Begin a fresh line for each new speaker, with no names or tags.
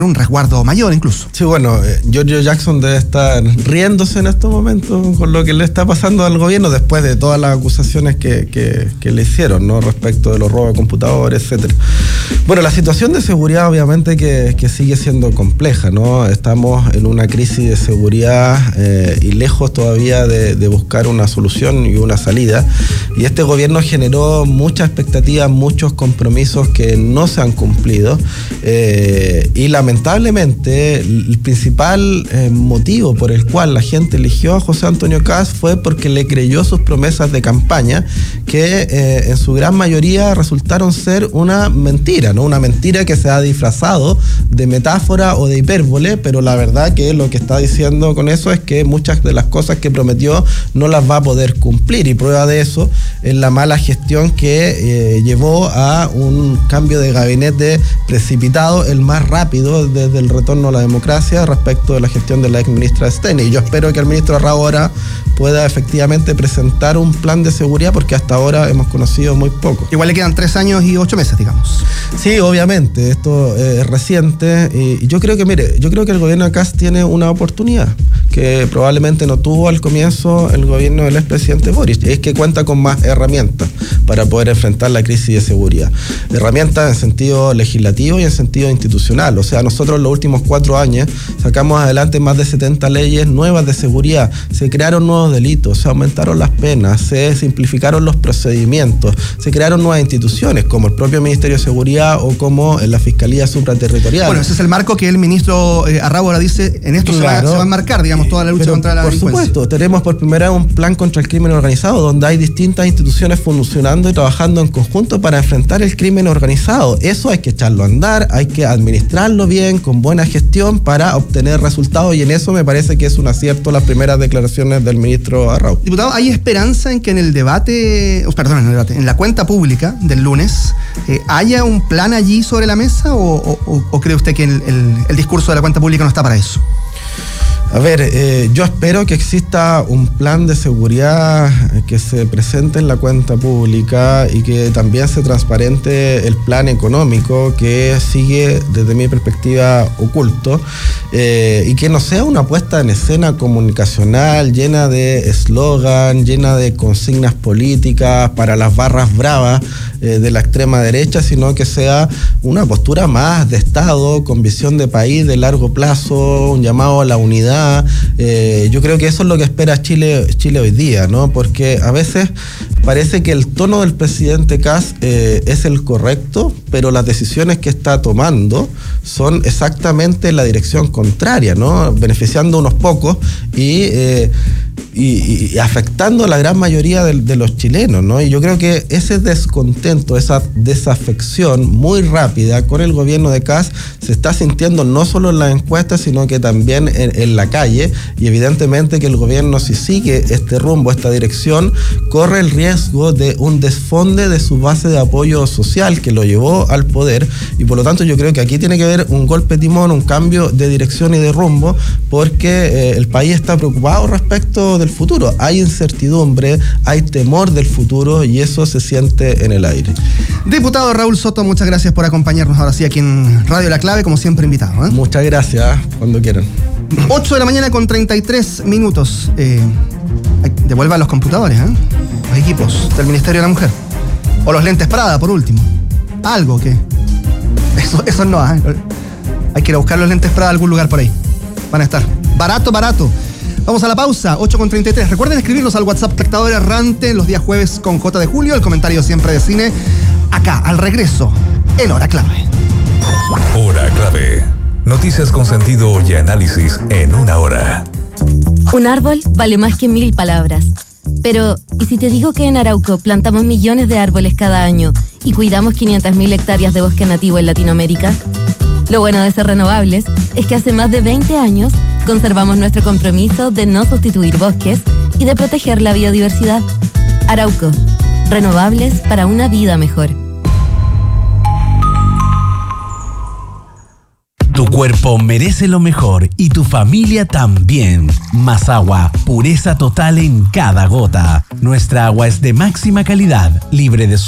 un resguardo mayor incluso.
Sí, bueno, Giorgio Jackson debe estar riéndose en estos momentos con lo que le está pasando al gobierno después de todas las acusaciones que le hicieron, ¿no? Respecto de los robos de computadores, etcétera. Bueno, la situación de seguridad obviamente que sigue siendo compleja, ¿no? Estamos en una crisis de seguridad y lejos todavía de buscar una solución y una salida. Y este gobierno generó muchas expectativas, muchos compromisos que no se han cumplido. Y lamentablemente el principal motivo por el cual la gente eligió a José Antonio Kast fue porque le creyó sus promesas de campaña, que en su gran mayoría resultaron ser una mentira, ¿no? Una mentira que se ha disfrazado de metáfora o de hipérbole, pero la verdad que lo que está diciendo con eso es que muchas de las cosas que prometió no las va a poder cumplir, y prueba de eso es la mala gestión que llevó a un cambio de gabinete precipitado, el más rápido desde el retorno a la democracia respecto de la gestión de la ex ministra Steny. Y yo espero que el ministro Arrau ahora pueda efectivamente presentar un plan de seguridad, porque hasta ahora hemos conocido muy poco.
Igual le quedan 3 años y 8 meses, digamos.
Sí, obviamente, esto es reciente, y yo creo que el gobierno de Kast tiene una oportunidad que probablemente no tuvo al comienzo el gobierno del expresidente Boric, es que cuenta con más herramientas para poder enfrentar la crisis de seguridad. Herramientas en sentido legislativo y en sentido institucional. O sea, nosotros en los últimos 4 años sacamos adelante más de 70 leyes nuevas de seguridad, se crearon nuevos delitos, se aumentaron las penas, se simplificaron los procedimientos, se crearon nuevas instituciones como el propio Ministerio de Seguridad o como la Fiscalía Supraterritorial.
Bueno, ese es el marco que el ministro Arrau ahora dice, en esto claro, se va a enmarcar, digamos, toda la lucha contra la delincuencia.
Por supuesto, tenemos por primera vez un plan contra el crimen organizado, donde hay distintas instituciones funcionando y trabajando en conjunto para enfrentar el crimen organizado. Eso hay que echarlo a andar, hay que administrarlo bien, con buena gestión, para obtener resultados, y en eso me parece que es un acierto las primeras declaraciones del ministro Arrau.
Diputado, ¿hay esperanza en que en la cuenta pública del lunes haya un plan allí sobre la mesa, o cree usted que el discurso de la cuenta pública no está para eso?
A ver, yo espero que exista un plan de seguridad que se presente en la cuenta pública y que también se transparente el plan económico, que sigue desde mi perspectiva oculto, y que no sea una puesta en escena comunicacional llena de eslogan, llena de consignas políticas para las barras bravas de la extrema derecha, sino que sea una postura más de Estado, con visión de país de largo plazo, un llamado a la unidad. Yo creo que eso es lo que espera Chile hoy día, ¿no? Porque a veces parece que el tono del presidente Kast es el correcto, pero las decisiones que está tomando son exactamente la dirección contraria, ¿no? Beneficiando a unos pocos y afectando a la gran mayoría de los chilenos, ¿no? Y yo creo que ese descontento, esa desafección muy rápida con el gobierno de Kast se está sintiendo no solo en las encuestas, sino que también en la calle, y evidentemente que el gobierno, si sigue este rumbo, esta dirección, corre el riesgo de un desfonde de su base de apoyo social que lo llevó al poder, y por lo tanto yo creo que aquí tiene que haber un golpe de timón, un cambio de dirección y de rumbo, porque el país está preocupado respecto del futuro. Hay incertidumbre, hay temor del futuro, y eso se siente en el aire.
Diputado Raúl Soto, muchas gracias por acompañarnos ahora sí aquí en Radio La Clave, como siempre invitado.
Muchas gracias, cuando quieran.
8 de la mañana con 33 minutos. Devuelvan los computadores, los equipos del Ministerio de la Mujer. O los lentes Prada, por último. Algo que... Eso no, Hay que ir a buscar los lentes Prada a algún lugar por ahí. Van a estar. Barato. Vamos a la pausa, 8:33. Recuerden escribirnos al WhatsApp Espectador Errante los días jueves con J de Julio, el comentario siempre de cine, acá, al regreso, en Hora Clave.
Hora Clave. Noticias con sentido y análisis en una hora.
Un árbol vale más que 1000 palabras. Pero, ¿y si te digo que en Arauco plantamos millones de árboles cada año y cuidamos 500.000 hectáreas de bosque nativo en Latinoamérica? Lo bueno de ser renovables es que hace más de 20 años conservamos nuestro compromiso de no sustituir bosques y de proteger la biodiversidad. Arauco, renovables para una vida mejor.
Tu cuerpo merece lo mejor y tu familia también. Más agua, pureza total en cada gota. Nuestra agua es de máxima calidad, libre de